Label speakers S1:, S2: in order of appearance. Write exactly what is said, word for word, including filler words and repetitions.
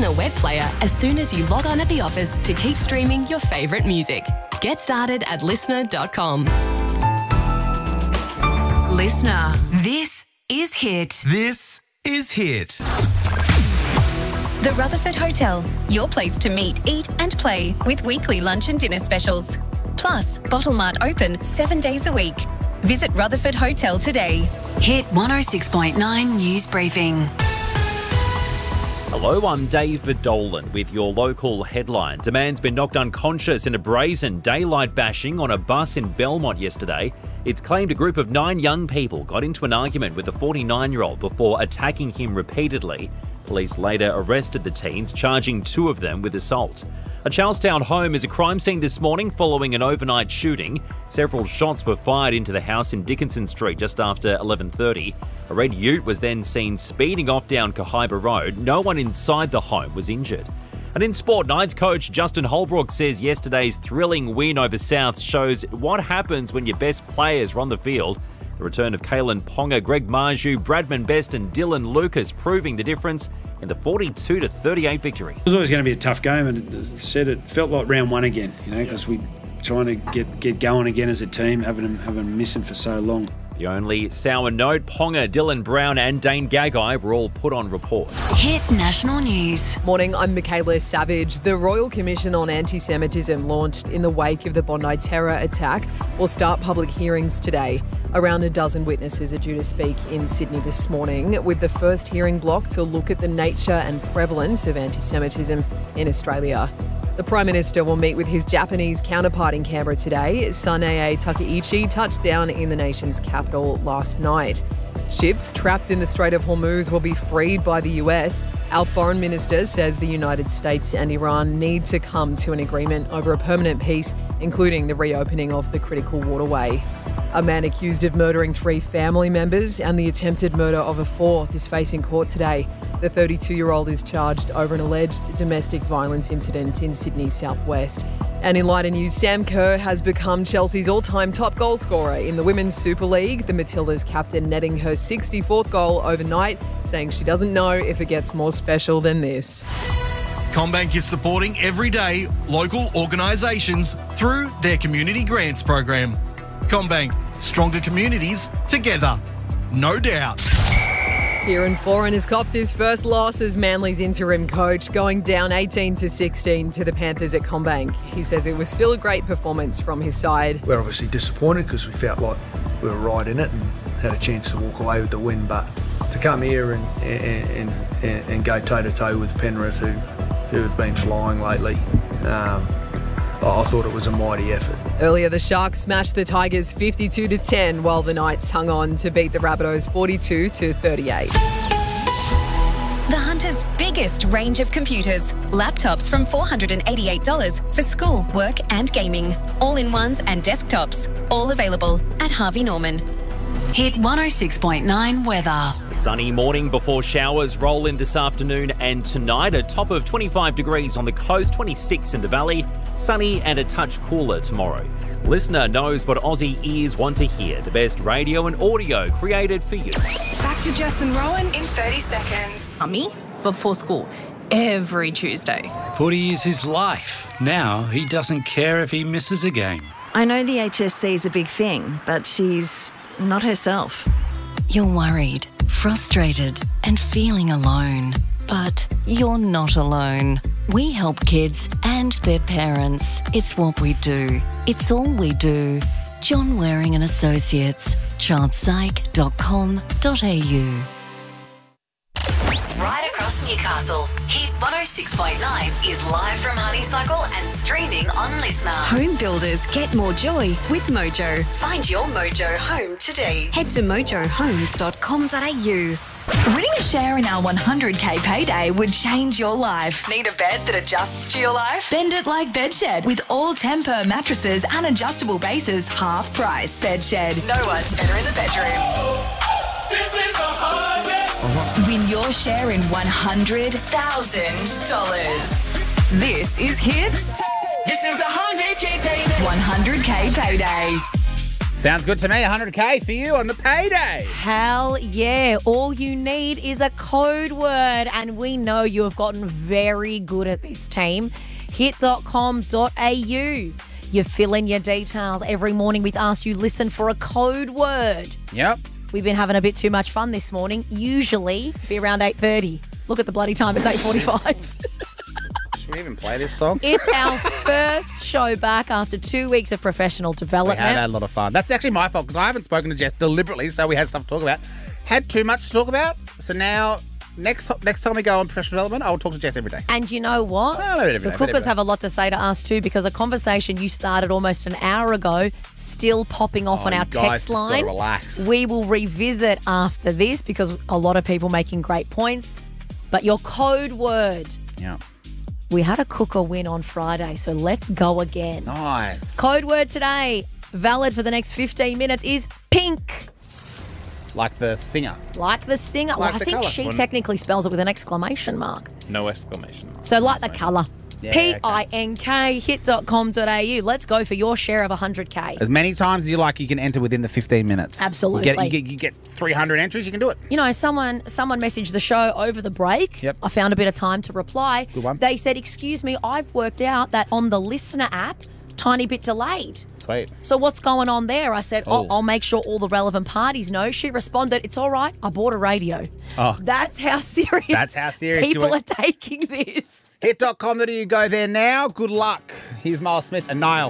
S1: Listener web player as soon as you log on at the office to keep streaming your favourite music. Get started at listener dot com.
S2: Listener, this is Hit.
S3: This is Hit.
S4: The Rutherford Hotel, your place to meet, eat and play with weekly lunch and dinner specials. Plus, Bottle Mart open seven days a week. Visit Rutherford Hotel today.
S2: Hit one oh six point nine News Briefing.
S5: Hello, I'm David Dolan with your local headlines. A man's been knocked unconscious in a brazen daylight bashing on a bus in Belmont yesterday. It's claimed a group of nine young people got into an argument with a forty-nine-year-old before attacking him repeatedly. Police later arrested the teens, charging two of them with assault. A Charlestown home is a crime scene this morning following an overnight shooting. Several shots were fired into the house in Dickinson Street just after eleven thirty. A red ute was then seen speeding off down Cohiba Road. No one inside the home was injured. And in sport, Knights coach Justin Holbrook says yesterday's thrilling win over South shows what happens when your best players are on the field. The return of Kalen Ponga, Greg Marju, Bradman Best and Dylan Lucas proving the difference in the forty-two to thirty-eight victory.
S6: It was always going to be a tough game, and as I said, it felt like round one again, you know, because we trying to get, get going again as a team, having them, having them missing for so long.
S5: The only sour note, Ponga, Dylan Brown and Dane Gagai were all put on report.
S2: Hit National News.
S7: Morning, I'm Michaela Savage. The Royal Commission on Anti-Semitism, launched in the wake of the Bondi terror attack, will start public hearings today. Around a dozen witnesses are due to speak in Sydney this morning, with the first hearing block to look at the nature and prevalence of anti-Semitism in Australia. The Prime Minister will meet with his Japanese counterpart in Canberra today. Sanae Takaichi touched down in the nation's capital last night. Ships trapped in the Strait of Hormuz will be freed by the U S. Our Foreign Minister says the United States and Iran need to come to an agreement over a permanent peace, including the reopening of the critical waterway. A man accused of murdering three family members and the attempted murder of a fourth is facing court today. The thirty-two-year-old is charged over an alleged domestic violence incident in Sydney's southwest. And in lighter news, Sam Kerr has become Chelsea's all-time top goal scorer in the Women's Super League. The Matildas captain netting her sixty-fourth goal overnight, saying she doesn't know if it gets more special than this.
S3: CommBank is supporting everyday local organisations through their community grants program. CommBank, stronger communities together, no doubt.
S7: Kieran Foran has copped his first loss as Manly's interim coach, going down eighteen to sixteen to the Panthers at CommBank. He says it was still a great performance from his side.
S8: We're obviously disappointed because we felt like we were right in it and had a chance to walk away with the win, but to come here and and, and, and go toe-to-toe with Penrith, who, who have been flying lately, um, I thought it was a mighty effort.
S7: Earlier, the Sharks smashed the Tigers fifty-two to ten, while the Knights hung on to beat the Rabbitohs forty-two to thirty-eight.
S4: The Hunter's biggest range of computers. Laptops from four hundred eighty-eight dollars for school, work and gaming. All-in-ones and desktops. All available at Harvey Norman.
S2: Hit one oh six point nine weather.
S5: A sunny morning before showers roll in this afternoon and tonight. A top of twenty-five degrees on the coast, twenty-six in the valley. Sunny and a touch cooler tomorrow. Listener knows what Aussie ears want to hear. The best radio and audio created for you.
S2: Back to Jess and Rowan in thirty seconds.
S9: Mummy, before school, every Tuesday.
S10: Footy is his life. Now he doesn't care if he misses a game.
S11: I know the H S C is a big thing, but she's not herself.
S4: You're worried, frustrated and feeling alone. But you're not alone. We help kids and their parents. It's what we do. It's all we do. John Waring and Associates. child psych dot com dot a u.
S2: Right across Newcastle, Hit one oh six point nine is live from Honeysuckle and streaming on Listener.
S4: Home builders get more joy with Mojo. Find your Mojo home today. Head to mojo homes dot com dot a u.
S2: Winning a share in our one hundred K payday would change your life. Need a bed that adjusts to your life? Bend it like Bedshed with all Tempur mattresses and adjustable bases, half price. Bedshed. No one's better in the bedroom. This is a uh-huh. Win your share in one hundred thousand dollars. This is Hits. This is the one hundred K payday. one hundred K payday.
S12: Sounds good to me. one hundred K for you on the payday.
S13: Hell yeah. All you need is a code word. And we know you have gotten very good at this, team. hit dot com dot a u. You fill in your details every morning with us. You listen for a code word.
S12: Yep.
S13: We've been having a bit too much fun this morning. Usually be around eight thirty. Look at the bloody time. It's eight forty-five.
S12: Should we even play this song?
S13: It's our first show back after two weeks of professional development.
S12: We have had a lot of fun. That's actually my fault because I haven't spoken to Jess deliberately, so we had stuff to talk about. Had too much to talk about, so now next next time we go on professional development, I'll talk to Jess every day.
S13: And you know what?
S12: Well, maybe every
S13: the
S12: day,
S13: Cookers
S12: maybe every
S13: have a lot to say to us too, because a conversation you started almost an hour ago still popping off
S12: Oh,
S13: on our
S12: you guys
S13: text
S12: just
S13: line.
S12: gotta relax.
S13: We will revisit after this because a lot of people making great points. But your code word.
S12: Yeah.
S13: We had a cooker win on Friday, so let's go again.
S12: Nice.
S13: Code word today, valid for the next fifteen minutes, is pink.
S12: Like the singer.
S13: Like the singer.
S12: Like
S13: well, I
S12: the
S13: think
S12: colour.
S13: she
S12: Wouldn't-
S13: technically spells it with an exclamation mark.
S14: No exclamation mark.
S13: So like the colour.
S12: Yeah,
S13: P I N K, hit dot com dot a u. Let's go for your share of one hundred K.
S12: As many times as you like, you can enter within the fifteen minutes.
S13: Absolutely.
S12: You get, you get, you get three hundred entries, you can do it.
S13: You know, someone someone messaged the show over the break.
S12: Yep.
S13: I found a bit of time to reply.
S12: Good one.
S13: They said, excuse me, I've worked out that on the listener app, tiny bit delayed.
S12: Sweet.
S13: So what's going on there? I said, oh,
S12: Oh.
S13: I'll make sure all the relevant parties know. She responded, it's all right. I bought a radio.
S12: Oh.
S13: That's how serious
S12: That's how serious you
S13: people
S12: are.
S13: are taking this.
S12: hit dot com dot a u, go there now. Good luck. Here's Miles Smith and Niall.